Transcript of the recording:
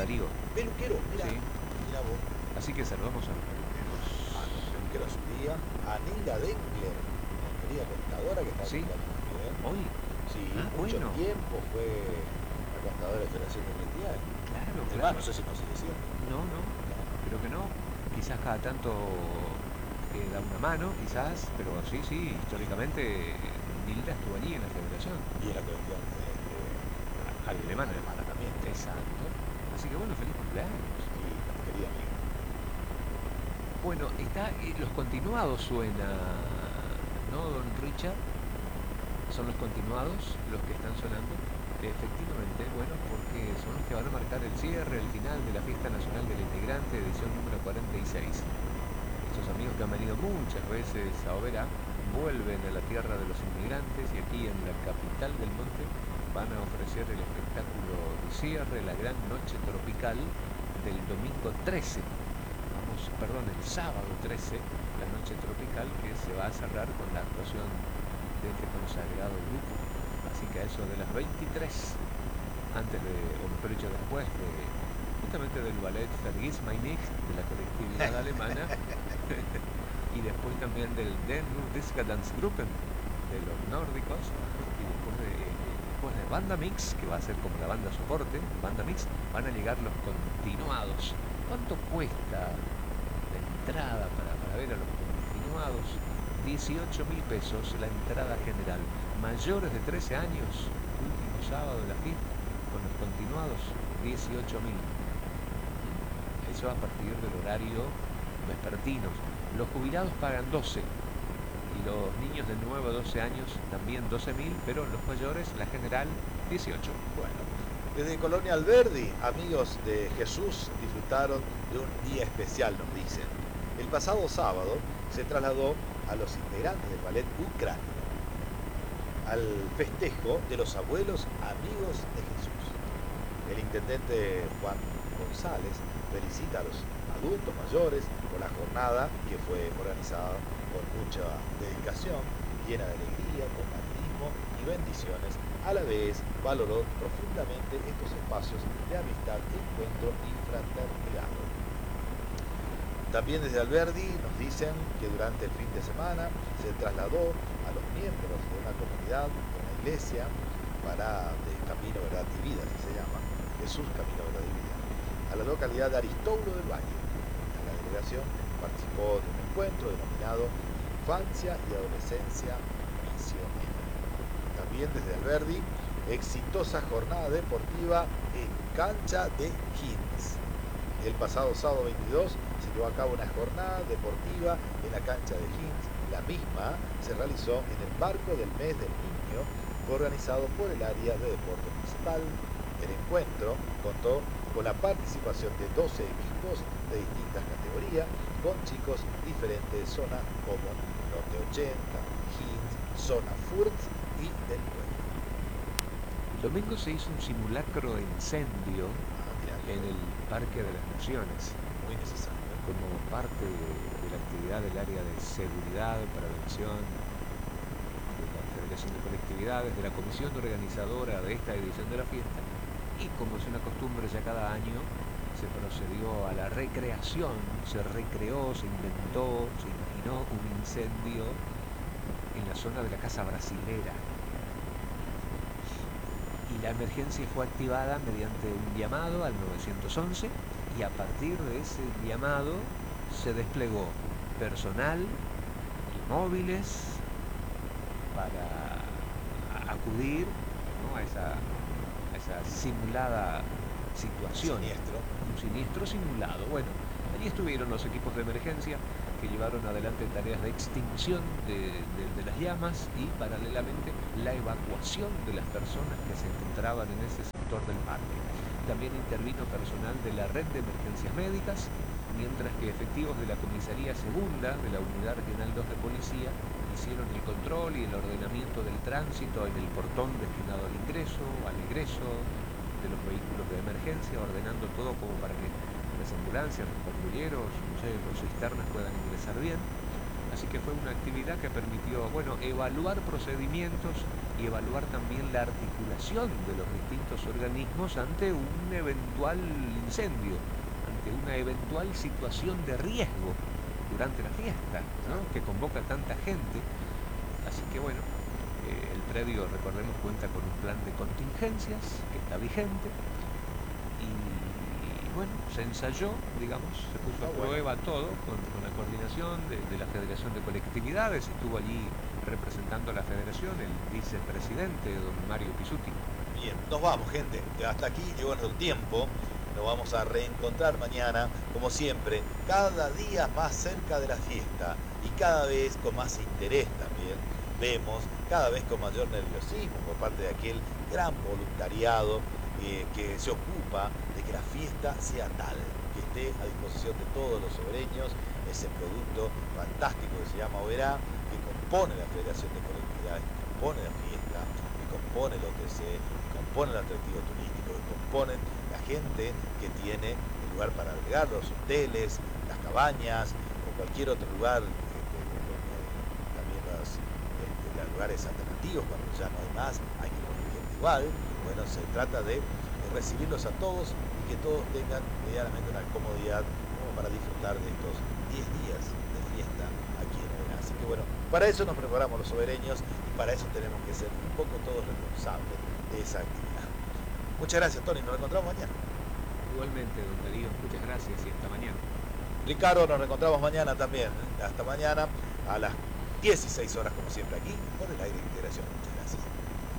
Darío. Peluquero, mira, Sí. mira vos. Así que saludamos a los A peluqueros. los peluqueros un día. A Neila Dengler, mi querida contadora que está Sí, cumpliendo también. hoy. Sí, Ah, mucho bueno. tiempo fue la contadora de Federación de Mundial. Claro, Es más, claro. no sé si nos sigue siendo. No, no, ¿No? creo que no. Quizás cada tanto da una mano, quizás, pero sí, sí, históricamente Nilda estuvo allí en la federación. Y en la cuestión Alemana. alemana también. Exacto. Así que bueno, feliz cumpleaños. Sí, mi querida amiga. Bueno, está, los continuados suena, ¿no, don Richard? Son los continuados los que están sonando. Efectivamente, bueno, porque son los que van a marcar el cierre, el final de la Fiesta Nacional del Integrante, edición número 46. Estos amigos que han venido muchas veces a Oberá vuelven a la tierra de los inmigrantes y aquí en la capital del monte van a ofrecer el espectáculo de cierre, la gran noche tropical del domingo 13. Perdón, el sábado 13, la noche tropical que se va a cerrar con la actuación de este consagrado grupo. Así que a eso de las 23, antes de, o mejor dicho después de, justamente del ballet Vergiss mein nicht de la colectividad alemana y después también del Den Nordiska Dansgruppen de los nórdicos y después de Banda Mix, que va a ser como la banda soporte, Banda Mix, van a llegar los continuados. ¿Cuánto cuesta la entrada para ver a los continuados? 18.000 pesos la entrada general. Mayores de 13 años, último sábado de la fiesta, con los continuados, 18.000. Eso a partir del horario vespertino. Los jubilados pagan 12 y los niños de 9 a 12 años también 12.000, pero los mayores, la general, 18. Bueno, desde Colonia Alberdi, amigos de Jesús disfrutaron de un día especial, nos dicen. El pasado sábado se trasladó a los integrantes del ballet Ucrania al festejo de los abuelos amigos de Jesús. El intendente Juan González felicita a los adultos mayores por la jornada que fue organizada con mucha dedicación, llena de alegría, compañerismo y bendiciones. A la vez valoró profundamente estos espacios de amistad, encuentro y fraternidad. También desde Alberdi nos dicen que durante el fin de semana se trasladó a los miembros de una comunidad, de una iglesia, de Camino, Verdad y Vida, así se llama, Jesús Camino, Verdad y Vida, a la localidad de Aristóbulo del Valle. La delegación participó de un encuentro denominado Infancia y Adolescencia Misionera. También desde Alberdi, exitosa jornada deportiva en cancha de Hinds. El pasado sábado 22 se llevó a cabo una jornada deportiva en la cancha de Hinds. La misma se realizó en el marco del mes del niño, organizado por el área de deporte municipal. El encuentro contó con la participación de 12 equipos de distintas categorías, con chicos diferentes zonas como Norte 80, Hinds, Zona Furt y del Pueblo. El domingo se hizo un simulacro de incendio en el Parque de las Naciones, muy necesario, como parte de la actividad del área de seguridad, prevención, de la Federación de Colectividades, de la comisión organizadora de esta edición de la fiesta, y como es una costumbre ya cada año, se procedió a la recreación, se recreó, se inventó, se imaginó un incendio en la zona de la Casa Brasilera. Y la emergencia fue activada mediante un llamado al 911 y a partir de ese llamado se desplegó personal y móviles para acudir, ¿no?, a esa simulada situación. Un siniestro simulado. Bueno, allí estuvieron los equipos de emergencia que llevaron adelante tareas de extinción de las llamas y paralelamente la evacuación de las personas que se encontraban en ese sector del parque. También intervino personal de la red de emergencias médicas, mientras que efectivos de la comisaría segunda de la Unidad Regional 2 de Policía hicieron el control y el ordenamiento del tránsito en el portón destinado al ingreso, al egreso de los vehículos de emergencia, ordenando todo como para que las ambulancias, los patrulleros, no sé, los cisternas puedan ingresar bien. Así que fue una actividad que permitió, bueno, evaluar procedimientos y evaluar también la articulación de los distintos organismos ante un eventual incendio, ante una eventual situación de riesgo durante la fiesta, ¿no? Que convoca tanta gente. Así que bueno, el predio, recordemos, cuenta con un plan de contingencias que está vigente y bueno, se ensayó, digamos, se puso a prueba todo con la coordinación de la Federación de Colectividades. Estuvo allí representando a la Federación el vicepresidente, don Mario Pisuti. Bien, nos vamos, gente. Hasta aquí llegó nuestro tiempo. Nos vamos a reencontrar mañana, como siempre, cada día más cerca de la fiesta y cada vez con más interés también. Vemos cada vez con mayor nerviosismo por parte de aquel gran voluntariado que se ocupa de que la fiesta sea tal, que esté a disposición de todos los sobereños, ese producto fantástico que se llama Oberá, que compone la Federación de Colectividades, que compone la fiesta, que compone el OTC, que compone el atractivo turístico, que componen la gente que tiene el lugar para albergar, los hoteles, las cabañas o cualquier otro lugar, también los lugares alternativos, cuando ya no hay más, hay que poner gente igual. Bueno, se trata de recibirlos a todos y que todos tengan medianamente una comodidad como para disfrutar de estos 10 días de fiesta aquí en Oberá. Así que bueno, para eso nos preparamos los sobereños y para eso tenemos que ser un poco todos responsables de esa actividad. Muchas gracias, Tony, nos encontramos mañana. Igualmente, don Darío, muchas gracias y hasta mañana. Ricardo, nos reencontramos mañana también. Hasta mañana a las 16 horas, como siempre, aquí por el Aire de Integración.